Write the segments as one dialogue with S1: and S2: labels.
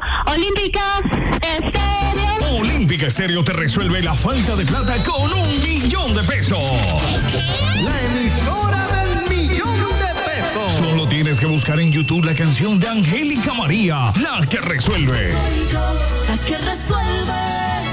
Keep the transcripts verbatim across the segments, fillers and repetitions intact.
S1: Olímpica Estéreo.
S2: Olímpica Estéreo te resuelve la falta de plata con un millón de pesos.
S3: La emisora del millón de pesos.
S2: Solo tienes que buscar en YouTube la canción de Angélica María, La que resuelve.
S4: La que resuelve.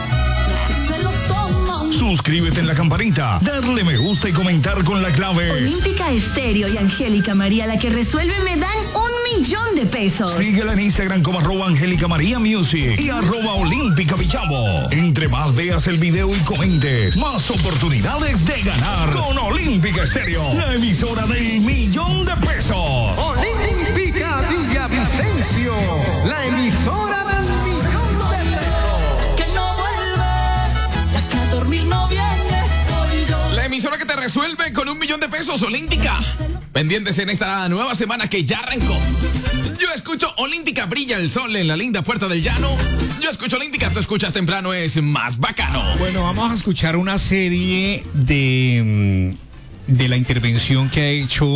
S2: Suscríbete en la campanita, darle me gusta y comentar con la clave
S5: Olímpica Estéreo y Angélica María, La que resuelve, me dan un millón de pesos.
S2: Síguela en Instagram como arroba Angélica María Music y arroba Olímpica Pichamo. Entre más veas el video y comentes, más oportunidades de ganar con Olímpica Estéreo, la emisora del millón de pesos.
S3: Olímpica Villavicencio, la emisora del millón de pesos.
S4: Que no vuelve, ya que a dormir no viene, soy yo.
S6: La emisora que te resuelve con un millón de pesos, Olímpica. Pendientes en esta nueva semana que ya arrancó. Yo escucho Olímpica, brilla el sol en la linda Puerta del Llano. Yo escucho Olímpica, tú escuchas temprano, es más bacano.
S7: Bueno, vamos a escuchar una serie de, de la intervención que ha hecho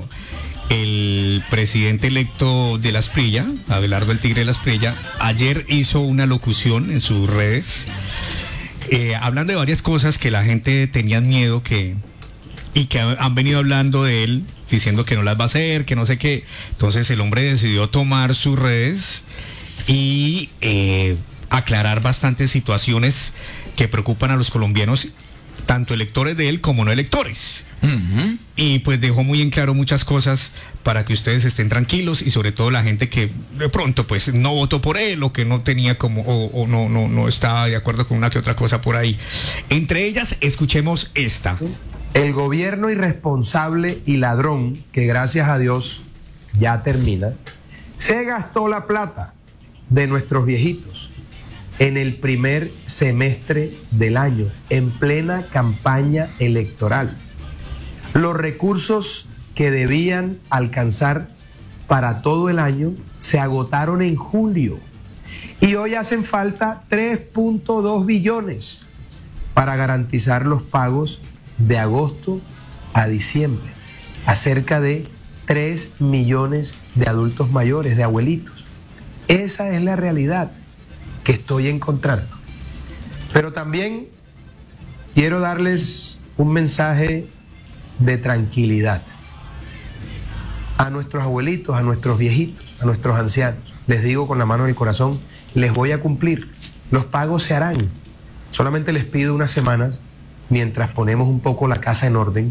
S7: el presidente electo de Las Prilla, Abelardo el Tigre de Las Prilla. Ayer hizo una locución en sus redes, eh, hablando de varias cosas que la gente tenía miedo que... y que han venido hablando de él, diciendo que no las va a hacer, que no sé qué. Entonces el hombre decidió tomar sus redes y eh, aclarar bastantes situaciones que preocupan a los colombianos, tanto electores de él como no electores. Uh-huh. Y pues dejó muy en claro muchas cosas para que ustedes estén tranquilos, y sobre todo la gente que de pronto pues no votó por él, o que no tenía como, o, o no, no, no estaba de acuerdo con una que otra cosa por ahí. Entre ellas, escuchemos esta.
S8: El gobierno irresponsable y ladrón, que gracias a Dios ya termina, se gastó la plata de nuestros viejitos en el primer semestre del año, en plena campaña electoral. Los recursos que debían alcanzar para todo el año se agotaron en julio y hoy hacen falta tres punto dos billones para garantizar los pagos de agosto a diciembre a cerca de tres millones de adultos mayores, de abuelitos. Esa es la realidad que estoy encontrando. Pero también quiero darles un mensaje de tranquilidad a nuestros abuelitos, a nuestros viejitos, a nuestros ancianos. Les digo con la mano en el corazón, les voy a cumplir. Los pagos se harán. Solamente les pido unas semanas mientras ponemos un poco la casa en orden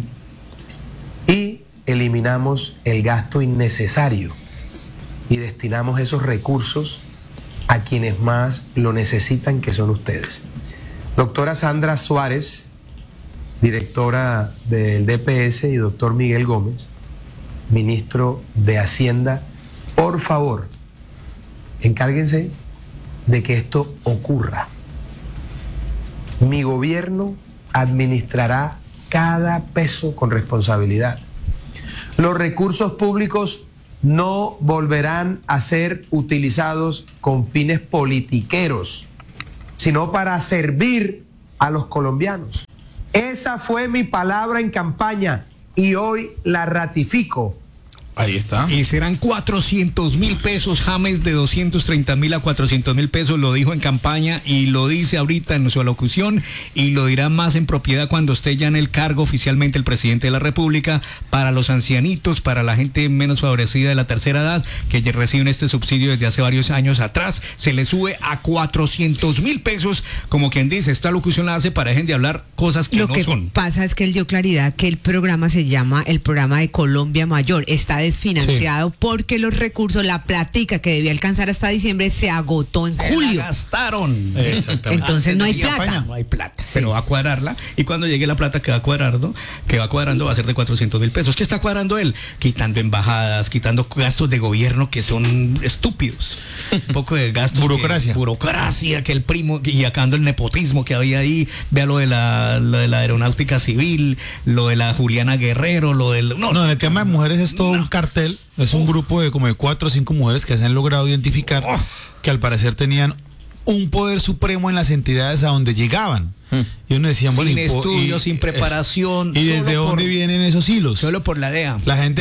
S8: y eliminamos el gasto innecesario y destinamos esos recursos a quienes más lo necesitan, que son ustedes. Doctora Sandra Suárez, directora del D P S, y doctor Miguel Gómez, ministro de Hacienda, por favor, encárguense de que esto ocurra. Mi gobierno administrará cada peso con responsabilidad. Los recursos públicos no volverán a ser utilizados con fines politiqueros, sino para servir a los colombianos. Esa fue mi palabra en campaña y hoy la ratifico.
S6: Ahí está.
S7: Y serán cuatrocientos mil pesos, James, de doscientos treinta mil a cuatrocientos mil pesos, lo dijo en campaña y lo dice ahorita en su alocución, y lo dirá más en propiedad cuando esté ya en el cargo oficialmente el presidente de la República, para los ancianitos, para la gente menos favorecida de la tercera edad, que ya reciben este subsidio desde hace varios años atrás, se le sube a cuatrocientos mil pesos, como quien dice, esta locución la hace para dejen de hablar cosas que
S9: lo
S7: no
S9: que
S7: son.
S9: Lo que pasa es que él dio claridad que el programa se llama el programa de Colombia Mayor, está desfinanciado, sí, porque los recursos, la platica que debía alcanzar hasta diciembre se agotó en
S7: se
S9: julio.
S7: La gastaron.
S9: Exactamente. Entonces no hay plata.
S7: No hay plata,
S9: sí,
S7: pero va a cuadrarla, y cuando llegue la plata que va cuadrando, que va cuadrando va a ser de cuatrocientos mil pesos. ¿Qué está cuadrando él? Quitando embajadas, quitando gastos de gobierno que son estúpidos. Un poco de gastos.
S10: Burocracia.
S7: Que, burocracia, que el primo, y acabando el nepotismo que había ahí. Vea lo de la, lo de la aeronáutica civil, lo de la Juliana Guerrero, lo del...
S10: No, no, en el tema de mujeres es todo no. un cartel. Es un grupo de como de cuatro o cinco mujeres que se han logrado identificar, oh. que al parecer tenían un poder supremo en las entidades a donde llegaban. Hmm. Y uno decía, bueno,
S7: sin
S10: y,
S7: estudios,
S10: y,
S7: sin preparación.
S10: ¿Y desde dónde
S7: por,
S10: vienen esos hilos?
S7: Solo por la D E A.
S10: La gente,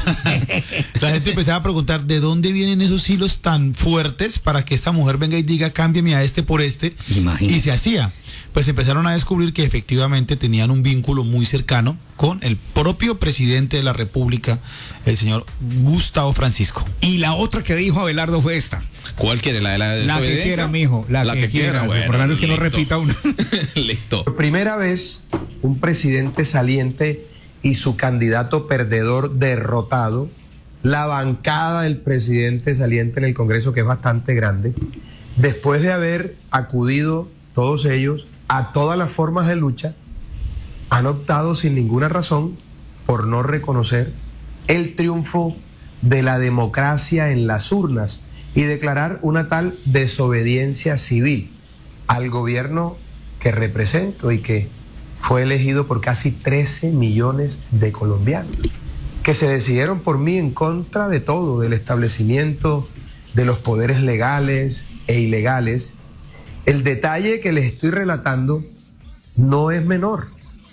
S10: la gente empezaba a preguntar, ¿de dónde vienen esos hilos tan fuertes para que esta mujer venga y diga, cámbiame a este por este?
S7: Imagínate.
S10: Y se hacía. Pues empezaron a descubrir que efectivamente tenían un vínculo muy cercano con el propio presidente de la República, el señor Gustavo Francisco.
S7: Y la otra que dijo Abelardo fue esta.
S6: ¿Cuál quiere? ¿La de la
S7: La que quiera, mijo. La, la que, que quiera. Lo
S6: bueno,
S7: importante es que no repita una.
S6: Listo.
S8: Por primera vez, un presidente saliente y su candidato perdedor derrotado, la bancada del presidente saliente en el Congreso, que es bastante grande, después de haber acudido todos ellos a todas las formas de lucha, han optado sin ninguna razón por no reconocer el triunfo de la democracia en las urnas y declarar una tal desobediencia civil al gobierno que represento y que fue elegido por casi trece millones de colombianos, que se decidieron por mí en contra de todo, del establecimiento de los poderes legales e ilegales. El detalle que les estoy relatando no es menor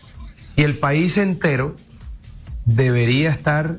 S8: y el país entero debería estar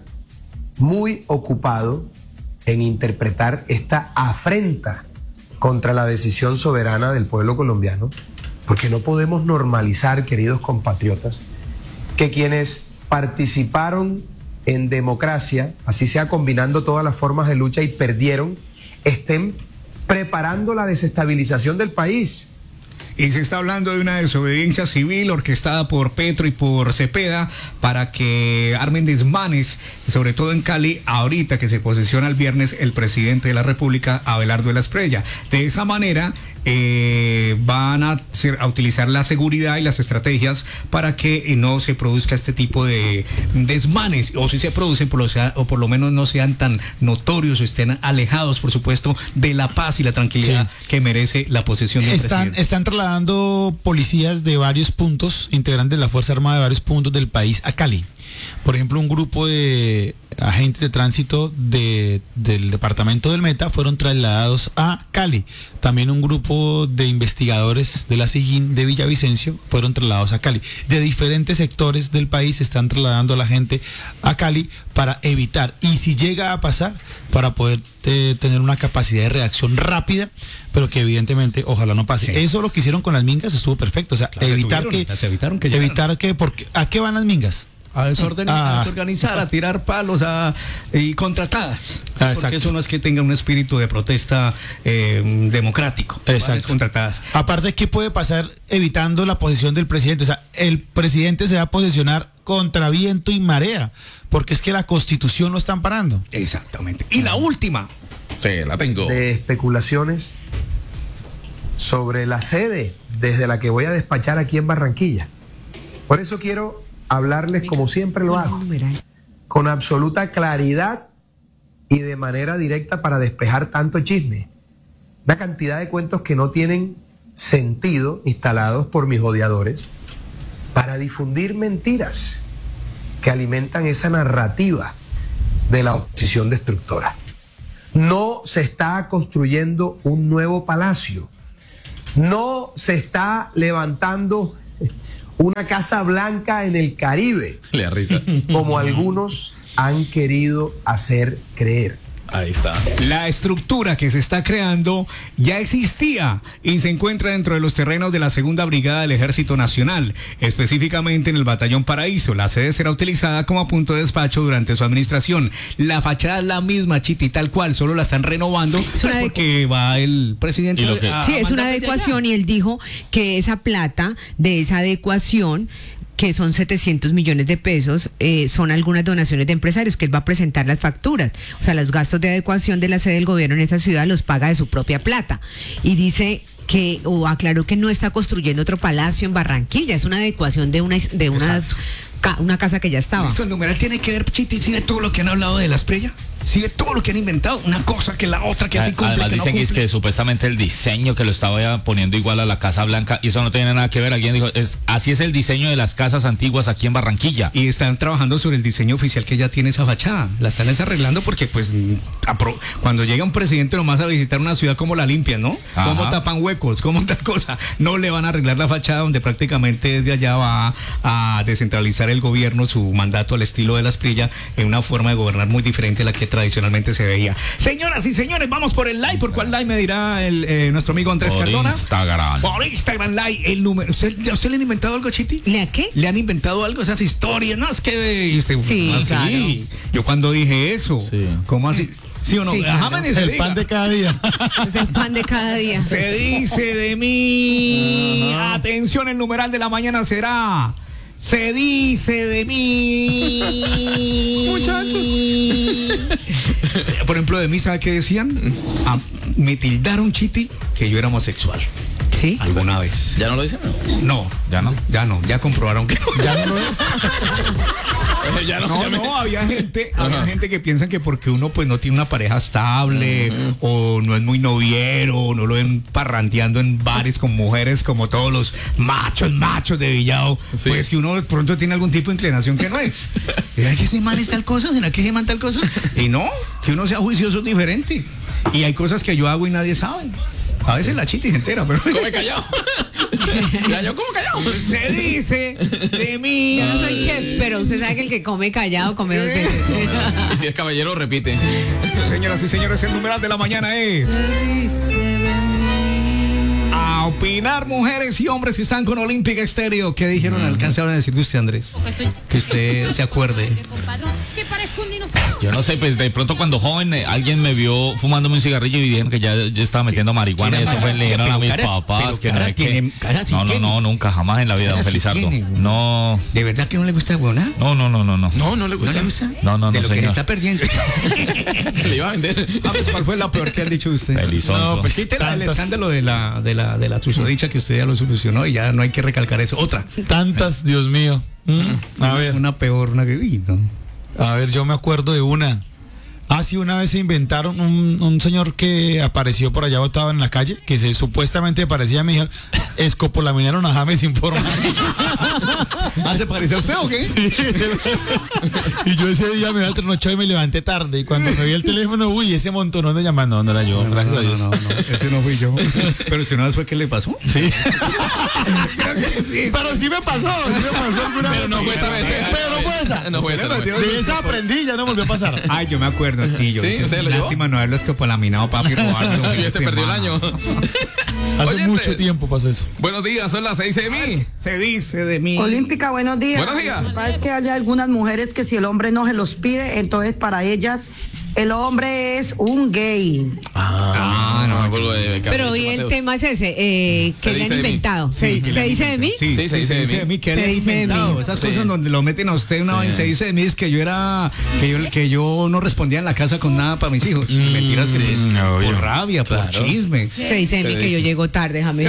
S8: muy ocupado en interpretar esta afrenta contra la decisión soberana del pueblo colombiano, porque no podemos normalizar, queridos compatriotas, que quienes participaron en democracia, así sea combinando todas las formas de lucha y perdieron, estén preparando la desestabilización del país.
S7: Y se está hablando de una desobediencia civil orquestada por Petro y por Cepeda para que armen desmanes, sobre todo en Cali, ahorita que se posesiona el viernes el presidente de la República, Abelardo de la Espriella. De esa manera eh, van a, ser, a utilizar la seguridad y las estrategias para que no se produzca este tipo de desmanes, o si se producen, por lo sea, o por lo menos no sean tan notorios o estén alejados, por supuesto, de la paz y la tranquilidad sí. que merece la posesión del
S10: están,
S7: presidente.
S10: Están trasladando policías de varios puntos, integrantes de la Fuerza Armada de varios puntos del país a Cali. Por ejemplo, un grupo de agentes de tránsito de, del departamento del Meta fueron trasladados a Cali. También un grupo de investigadores de la SIGIN de Villavicencio fueron trasladados a Cali. De diferentes sectores del país se están trasladando a la gente a Cali para evitar, y si llega a pasar, para poder eh, tener una capacidad de reacción rápida, pero que evidentemente ojalá no pase. Sí. Eso lo que hicieron con las mingas estuvo perfecto. O sea, claro, evitar que,
S7: las evitaron que
S10: evitar que, porque, ¿a qué van las mingas?
S7: A desorganizar, ah. a desorganizar, a tirar palos a, y contratadas. Ah, porque eso no es que tenga un espíritu de protesta eh, democrático.
S10: Exacto.
S7: Contratadas.
S10: Aparte, ¿qué puede pasar evitando la posesión del presidente? O sea, el presidente se va a posesionar contra viento y marea, porque es que la Constitución lo está amparando.
S7: Exactamente. Y la última.
S6: Sí, la tengo.
S8: De especulaciones sobre la sede desde la que voy a despachar aquí en Barranquilla. Por eso quiero hablarles como siempre lo hago, con absoluta claridad y de manera directa para despejar tanto chisme. Una cantidad de cuentos que no tienen sentido instalados por mis odiadores para difundir mentiras que alimentan esa narrativa de la oposición destructora. No se está construyendo un nuevo palacio, no se está levantando una Casa Blanca en el Caribe,
S6: le da risa,
S8: como algunos han querido hacer creer.
S6: Ahí está.
S7: La estructura que se está creando ya existía y se encuentra dentro de los terrenos de la Segunda Brigada del Ejército Nacional, específicamente en el Batallón Paraíso. La sede será utilizada como punto de despacho durante su administración. La fachada es la misma, Chiti, tal cual, solo la están renovando pues porque va el presidente.
S9: Que... A, sí, es una adecuación y él dijo que esa plata de esa adecuación, que son setecientos millones de pesos, eh, son algunas donaciones de empresarios, que él va a presentar las facturas. O sea, los gastos de adecuación de la sede del gobierno en esa ciudad los paga de su propia plata. Y dice que, o aclaró que no está construyendo otro palacio en Barranquilla, es una adecuación de, una, de unas, ca, una casa que ya estaba.
S7: ¿Esto el numeral tiene que ver, Chiti, sí, de todo lo que han hablado de la Espriella? Si ve todo lo que han inventado, una cosa que la otra, que así cumple,
S11: Además
S7: que no
S11: dicen que es
S7: cumple.
S11: que supuestamente el diseño que lo estaba poniendo igual a la Casa Blanca, y eso no tiene nada que ver. Alguien dijo, es, así es el diseño de las casas antiguas aquí en Barranquilla.
S7: Y están trabajando sobre el diseño oficial que ya tiene esa fachada. La están desarreglando porque, pues, apro- cuando llega un presidente nomás a visitar una ciudad, como la limpian, ¿no?
S11: Ajá.
S7: Cómo tapan huecos, cómo tal cosa. No le van a arreglar la fachada donde prácticamente desde allá va a descentralizar el gobierno, su mandato al estilo de las Asprilla, en una forma de gobernar muy diferente a la que tradicionalmente se veía. Señoras y señores, vamos por el live. ¿Por cuál live me dirá el, eh, nuestro amigo Andrés
S11: Por
S7: Cardona?
S11: Instagram.
S7: Por Instagram Live, el número. ¿Usted, ¿Usted le han inventado algo, Chiti?
S9: ¿Le a qué?
S7: ¿Le han inventado algo esas historias? No, es que... y usted,
S9: Sí,
S7: ¿cómo así?
S9: claro.
S7: Yo cuando dije eso,
S11: Sí.
S7: ¿cómo así? ¿Sí o no?
S9: Sí,
S7: Ajá,
S9: claro.
S7: me dice,
S10: El
S7: diga.
S10: pan de cada día.
S9: Es el pan de cada día.
S7: Se dice de mí. Atención, el numeral de la mañana será... Se dice de mí.
S6: Muchachos.
S7: Por ejemplo, de mí, ¿sabe qué decían? Ah, me tildaron, Chiti, que yo era homosexual.
S9: Sí.
S7: ¿Alguna vez?
S6: ¿Ya no lo dicen?
S7: No,
S11: ¿Ya no?
S7: ya no, ya comprobaron que no.
S10: Ya no lo es.
S6: ya no,
S7: No,
S6: ya me-
S7: no, había gente, había gente que piensa que porque uno pues no tiene una pareja estable, uh-huh, o no es muy noviero, o no lo ven parrandeando en bares con mujeres como todos los machos, machos de Villado,
S6: Sí.
S7: pues que uno de pronto tiene algún tipo de inclinación que no es. ¿Será que ese man es tal cosa? ¿Será que ese man tal cosa? Y no, que uno sea juicioso es diferente. Y hay cosas que yo hago y nadie sabe. A veces la Chiti se entera, pero...
S6: Come callado. Ya, yo como callado.
S7: Se dice de mí.
S9: Yo no soy chef, pero usted sabe que el que come callado come dos veces.
S6: Y si es caballero, repite.
S7: Señoras y señores, el numeral de la mañana es... A opinar, mujeres y hombres que están con Olímpica Estéreo. ¿Qué dijeron? ¿Alcanzaron a decir de usted, Andrés? Que usted se acuerde.
S11: Yo no sé, pues de pronto cuando joven eh, alguien me vio fumándome un cigarrillo y dijeron que ya yo estaba metiendo marihuana, y eso fue, le dijeron a mis papás que no es que... No, no, no, nunca, jamás en la vida, don Felizardo. No.
S7: ¿De verdad que no le gusta buena?
S11: No, no, no, no, no.
S6: No, no le
S7: ¿No
S6: gusta.
S7: le gusta?
S11: No, no,
S7: De
S11: no,
S7: lo que le
S11: señor.
S7: está perdiendo.
S6: Le iba a vender.
S7: Ah, pues, ¿cuál fue la peor que han dicho de usted?
S11: Felizonzo.
S7: No, pues quítela el
S10: Tantas.
S7: escándalo de la, de la, de la susodicha que usted ya lo solucionó y ya no hay que recalcar eso. Otra.
S10: Tantas, Dios mío. Mm, A ver,
S7: Una peor, una que... uy, no.
S10: a ver, yo me acuerdo de una. Ah, sí, una vez se inventaron un, un señor que apareció por allá botado en la calle, que se supuestamente parecía a mi hija. Escopolaminaron a James sin forma.
S7: ¿Ah, se parece a usted o qué?
S10: Y yo ese día me había trasnochado y me levanté tarde. Y cuando me vi el teléfono, uy, ese montonón de llamadas. No, no era yo, gracias
S7: no,
S10: a Dios.
S7: No, no, no, ese no fui yo. Pero si una vez fue, ¿qué le pasó?
S10: Sí.
S7: Creo que sí.
S10: Pero sí me pasó, sí me pasó alguna
S6: Pero
S10: vez.
S6: no fue esa vez. ¿eh?
S10: Pero no fue esa.
S6: No fue esa. no fue.
S10: De esa aprendí, ya no volvió a pasar.
S7: Ay, yo me acuerdo, sí, yo.
S6: ¿Sí? ¿Usted lo llevó?
S7: Lástima no haberlo escopolaminado, papi, robarlo.
S6: Y se perdió el año.
S10: Hace
S6: Oye,
S10: mucho
S6: te-
S10: tiempo pasó eso.
S6: Buenos días, son las seis de mí.
S7: Se dice de mí.
S12: Olímpica, buenos días.
S6: Buenos días.
S12: Lo que pasa es que hay algunas mujeres que si el hombre no se los pide, entonces para ellas el hombre es un gay.
S6: Ah, no me acuerdo de
S9: Pero hoy el tema es ese, eh,
S6: Se
S9: que le
S6: dice
S9: han
S6: de mí.
S9: inventado.
S7: Sí,
S9: ¿Se,
S7: que le
S9: se
S7: han
S9: dice de mí?
S7: Sí,
S6: Sí, se dice de mí.
S7: ¿Qué
S9: Se
S7: le han
S9: dice de
S7: inventado?
S9: mí.
S7: Esas
S6: Sí.
S7: cosas donde lo meten a usted una
S6: Sí.
S7: vaina, se dice de mí es que yo era, que yo, que yo no respondía en la casa con nada para mis hijos. Mentiras que pues,
S10: no,
S7: por
S10: yo-
S7: rabia, por
S6: Claro.
S7: chisme.
S9: Se dice de
S6: Se
S9: mí que
S6: dice.
S9: yo llego tarde, James.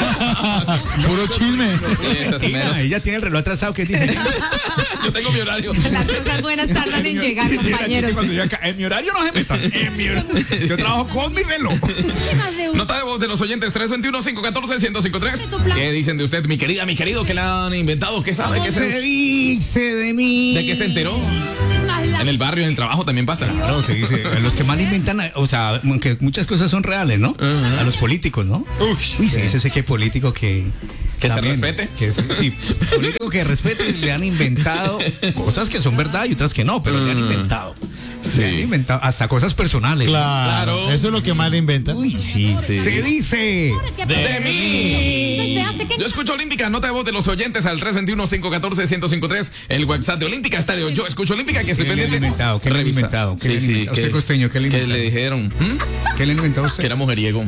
S10: Puro chisme.
S6: Esas menos.
S7: Mira, ella tiene el reloj atrasado que dice.
S6: Yo tengo mi horario.
S9: Las cosas buenas tardan en llegar, compañeros.
S7: Cuando yo acá, en mi horario no se metan. En mi horario. Yo trabajo con mi reloj.
S6: Nota de voz de los oyentes tres dos uno, cinco uno cuatro, uno cero cinco tres. ¿Qué dicen de usted, mi querida, mi querido? ¿Qué le han inventado? ¿Qué sabe? ¿Qué
S7: Se
S6: se...
S7: dice de mí.
S6: ¿De qué se enteró? En el barrio, en el trabajo también pasa.
S7: Claro, se dice. Los que más le inventan, o sea, aunque muchas cosas son reales, ¿no? A los políticos, ¿no? Uy, se dice ese que político que.
S6: Que se
S7: también,
S6: respete.
S7: que es- sí, político que respete, le han inventado cosas que son verdad y otras que no, pero le han inventado.
S6: Sí.
S7: Le han inventado hasta cosas personales.
S10: Claro,
S6: Claro.
S10: eso es lo que más le inventan.
S7: Uy, sí, se dice.
S6: De mí. Yo escucho Olímpica, nota de voz de los oyentes al tres dos uno, cinco uno cuatro, uno cero cinco tres, el WhatsApp de Olímpica Estéreo. Yo escucho Olímpica, que estoy
S7: ¿Qué le han
S6: pendiente.
S7: inventado? ¿Qué le han
S6: Revisa.
S7: inventado? ¿Qué
S6: Sí,
S7: le han
S6: sí,
S7: inventado?
S6: que,
S7: Usted, costeño, ¿qué le
S6: que
S7: inventado?
S6: le dijeron ¿hmm?
S7: ¿Qué le han inventado usted?
S6: que era mujeriego.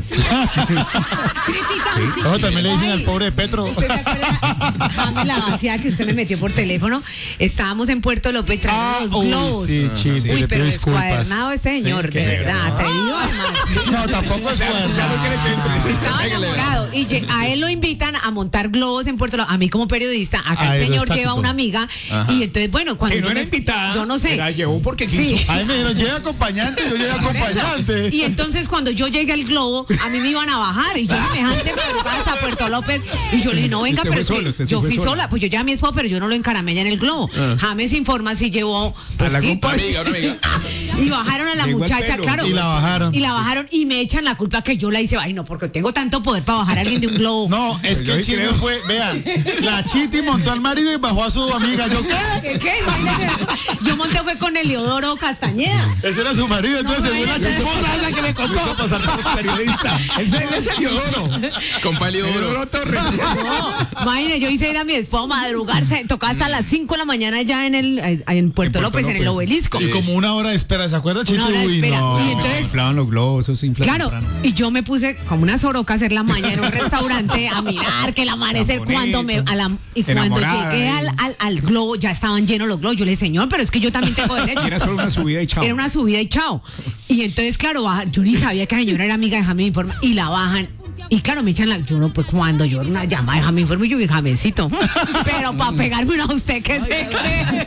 S10: Ojo, también le dicen al pobre Petro.
S9: ¿Usted se acuerda, James, la vacía que usted me metió por teléfono? Estábamos en Puerto López trayendo los
S10: uy,
S9: globos.
S10: sí, chiste,
S9: Uy,
S10: le
S9: pero pero
S10: pido disculpas.
S9: descuadernado este señor,
S10: Sí,
S9: de
S10: que-
S9: verdad, atrevido además.
S10: No, tampoco es cuaderno.
S9: Estaba enamorado y lle- a él lo invitan a montar globos en Puerto Rico. A mí como periodista, acá el señor
S10: Aerostático.
S9: lleva una amiga
S10: Ajá.
S9: y entonces, bueno, cuando
S10: Que no
S9: yo
S10: era
S9: me-
S10: invitada,
S9: yo no sé.
S10: la llevó porque
S9: Sí.
S10: quiso. A mí me dijeron, llega acompañante, yo llegué acompañante.
S9: Y entonces cuando yo llegué al globo, a mí me iban a bajar y yo semejante madrugada hasta Puerto López y yo le dije, no venga,
S10: Usted
S9: pero
S10: fue
S9: es que
S10: solo, usted sí
S9: yo
S10: fue
S9: fui
S10: sola.
S9: sola, pues yo llevé a mi esposo, pero yo no lo encaramé ya en el globo.
S10: Ah.
S9: James informa si llevó pues,
S10: A la
S9: sí,
S10: compañía.
S6: Amiga, una amiga.
S9: y bajaron a la
S10: Llegó al
S9: muchacha,
S10: pelo.
S9: claro.
S10: Y la bajaron.
S9: Y la bajaron y me echan la culpa que yo la hice. Ay, no, porque tengo tanto poder para bajar a alguien de un globo.
S10: No, es que el chisme fue, vean, la Chiti montó al marido y bajó a su amiga. ¿Yo qué?
S9: ¿Qué? ¿Qué? Imagínate. Yo monté fue con Eliodoro Castañeda.
S10: Ese era su marido, entonces
S9: No,
S10: según la
S9: imagínate.
S10: chismosa esa que me contó. pasar por periodista. Ese es Eliodoro.
S6: Compa Eliodoro.
S10: Torres.
S9: No, imagínate, yo hice ir a mi esposo a madrugarse, tocaba hasta las cinco de la mañana ya en el eh, en Puerto, López, en el obelisco.
S10: Y como una hora de espera, ¿se acuerda, Chiti?
S9: Una hora de
S10: Uy,
S9: espera.
S10: no.
S9: Y entonces-
S10: inflaban los globos, eso se infla
S9: Claro,
S10: temprano.
S9: y yo me puse como una soroca a hacer la maña en un restaurante a mirar que el amanecer
S10: Tan
S9: cuando me a la- y cuando
S10: Enamorada,
S9: llegué
S10: ¿eh?
S9: al, al, al globo ya estaban llenos los globos. Yo le dije, señor, pero es que yo también tengo derecho.
S10: Era solo una subida y chao.
S9: Era una subida y chao. Y entonces, claro, baja- yo ni sabía que la señora era amiga de Jaime Informa y la bajan. Y claro, me echan la. Yo no, pues cuando yo una llamada de Jaime Informa, yo dije, Jamesito. Pero para pegarme una a usted, ¿qué se cree?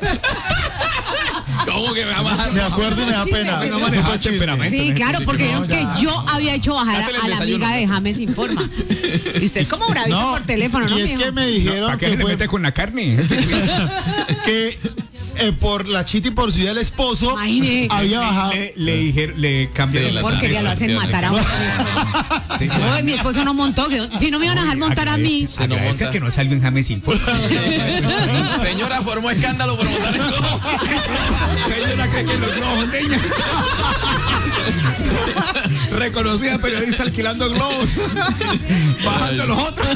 S6: ¿Cómo que me va a bajar?
S10: Me acuerdo y me da pena.
S6: No maneja
S10: temperamento.
S9: Sí, claro, porque vieron que yo había hecho bajar
S6: Dátele
S9: a,
S6: el
S9: a la
S6: desayuno.
S9: amiga de James Informa. Y usted es como bravito
S10: No,
S9: por teléfono, ¿no?
S10: y es
S9: mijo?
S10: que me dijeron que fue
S7: con la carne.
S10: que eh, por la Chiti por su día del esposo
S9: Imagine.
S10: había bajado.
S7: Le, le, dijeron- le cambiaron
S6: Sí,
S7: la
S9: Porque ya lo hacen matar a uno.
S7: Sí,
S9: No, mi esposo no montó. que- Si no me iban a dejar montar a mí.
S6: Se nos
S7: Agradece
S6: monta.
S7: que no salió en James Informa.
S6: Señora formó escándalo por montar el globo.
S7: Señora cree que los globos de ella. Reconocida periodista alquilando globos. Bajando los otros.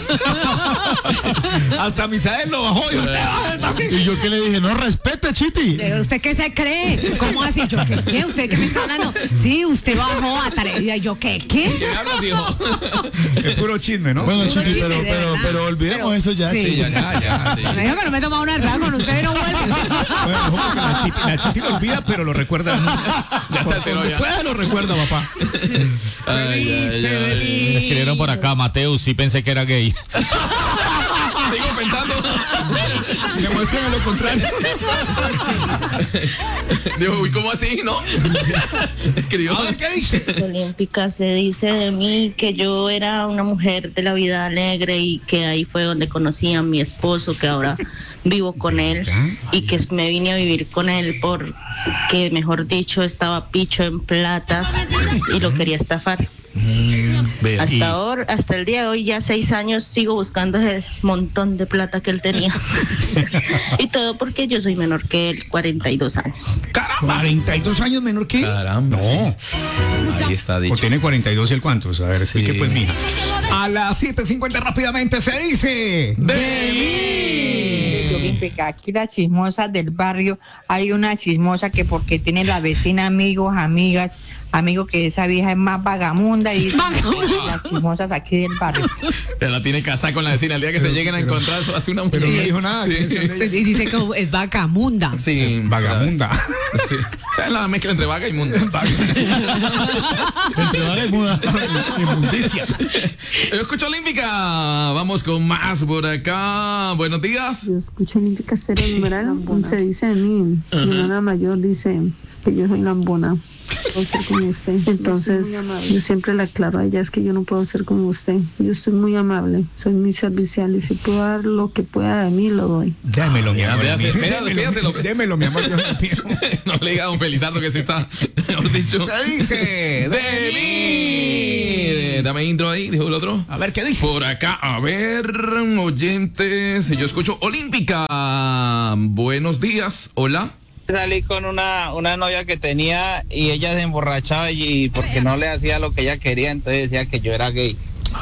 S7: Hasta Misael lo bajó y usted baja también.
S10: Y yo que le dije, no respete, Chiti.
S9: Pero usted qué se cree, ¿cómo así? Yo, ¿qué? ¿Qué? ¿Usted qué me está hablando? Sí, usted bajó a tarea. Yo, ¿qué? ¿Qué?
S6: ¿Qué hablas, viejo?
S7: Es puro chisme, ¿no?
S10: Bueno,
S9: Puro
S10: Chiti,
S9: chisme,
S10: pero,
S9: de
S10: pero,
S9: verdad.
S10: pero olvidemos
S9: Pero-
S10: eso ya.
S9: sí.
S6: Sí, ya, ya, ya. sí.
S9: Me dijo que no me he tomado una verdad con usted y no vuelve.
S7: Bueno, ojo, porque la Chiti, la Chiti lo olvida, pero lo recuerda. ¿no?
S6: Ya se alteró ya.
S7: Después lo recuerda, papá.
S6: Ay, ay, ay.
S11: Me escribieron por acá, Mateus, sí pensé que era gay.
S6: Sigo pensando.
S7: Demuestren lo contrario.
S6: Digo, uy, ¿cómo así? ¿No? Escribió.
S7: A ver, ¿qué dice?
S13: Olímpica se dice de mí que yo era una mujer de la vida alegre y que ahí fue donde conocí a mi esposo, que ahora vivo con él, y que me vine a vivir con él porque, mejor dicho, estaba picho en plata y lo quería estafar.
S6: Vea.
S13: Hasta
S6: Y-
S13: ahora, hasta el día de hoy, ya seis años sigo buscando ese montón de plata que él tenía. Y todo porque yo soy menor que él, cuarenta y dos años.
S7: Caramba, cuarenta y dos años menor que él.
S6: Caramba.
S7: No.
S6: Ahí está
S7: O
S6: dicho.
S7: tiene cuarenta y dos y el cuántos. A ver,
S6: Sí.
S7: explique pues, mija. A las siete cincuenta rápidamente se dice.
S6: De
S14: Olímpica, aquí las chismosas del barrio, hay una chismosa que porque tiene la vecina amigos, amigas, amigos que esa vieja es más vagamunda y las chismosas aquí del barrio.
S6: Ya la tiene casada con la vecina. El día que se lleguen a encontrar, eso hace una mujer.
S7: Pero no dijo nada.
S6: Sí.
S9: Y dice que es vacamunda.
S6: Sí,
S7: Vagamunda.
S6: Sí. ¿Sabes la mezcla entre vaga y munda?
S10: Entre vaga y muda.
S7: Inmundicia.
S6: Yo escucho Olímpica. Vamos con más por acá. Buenos días.
S15: Yo escucho Olímpica Stereo numeral, se dice de mí, mi hermana mayor dice que yo soy lambona, puedo ser como usted. Entonces yo siempre le aclaro a ella, es que yo no puedo ser como usted, yo soy muy amable, soy muy servicial y si puedo dar lo que pueda de mí, lo doy.
S7: Démelo, mi amor.
S6: Véase,
S7: Démelo,
S6: véase, véaselo.
S7: Démelo, mi amor. Yo no pido.
S6: No le diga a don Felizardo que se está, mejor dicho.
S7: Se dice
S6: De mí. Dame intro ahí, dijo el otro.
S7: A ver, ¿qué dice?
S6: Por acá, a ver, oyentes. Yo escucho Olímpica. Buenos días. Hola.
S16: Salí con una, una novia que tenía y ella se emborrachaba y porque no le hacía lo que ella quería, entonces decía que yo era gay.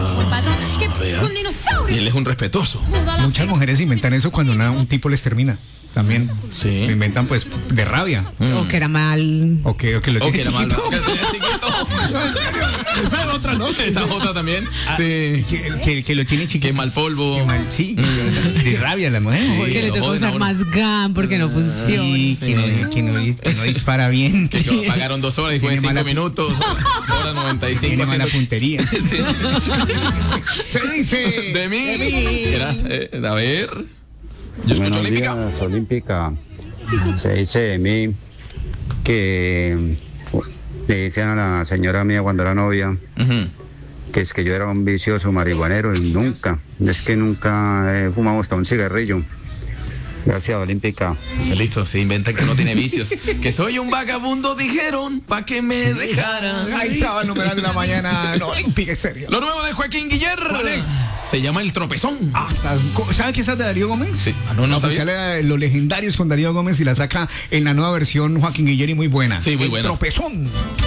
S6: Y él es un respetuoso.
S7: Muchas mujeres inventan eso cuando una- un tipo les termina. También
S6: Sí.
S7: lo inventan pues de rabia.
S9: O que era mal.
S7: O que, o que lo
S6: O
S7: tiene
S6: que era mal.
S7: chiquito.
S6: Que tenía chiquito.
S7: No, en serio. Esa es otra, ¿no?
S6: Esa otra también.
S7: Ah,
S6: Sí.
S7: Que, que, que lo tiene chiquito.
S6: Qué mal polvo.
S7: Qué mal, sí.
S6: Mm.
S7: de rabia la mujer.
S9: Sí, que le tocó usar más GAN porque no funciona.
S7: Sí, que, no, que, no, que no dispara bien.
S6: Que lo pagaron dos horas y fue cinco
S7: mala,
S6: minutos. Hora noventa y cinco.
S7: Tiene mala puntería.
S6: Sí.
S7: Se dice
S6: de mí. De mí. Eh, a ver.
S17: Yo escucho Olímpica. Días, Olímpica. Se dice de mí que le decían a la señora mía cuando era novia uh-huh. que es que yo era un vicioso marihuanero y nunca, es que nunca he fumado hasta un cigarrillo. Gracias, Olímpica.
S6: Listo, se inventan que no tiene vicios. Que soy un vagabundo, dijeron, pa' que me dejaran.
S7: Ahí estaba el numeral de la mañana, no, Olímpica, serio.
S6: Lo nuevo de Joaquín Guiller.
S7: ¿Cuál es?
S6: Se llama El Tropezón.
S7: Ah, ¿saben qué es de Darío Gómez?
S6: Sí. Ah, no, no
S7: sabía. Los legendarios con Darío Gómez y la saca en la nueva versión Joaquín Guiller y muy buena.
S6: Sí, muy
S7: El
S6: buena.
S7: Tropezón.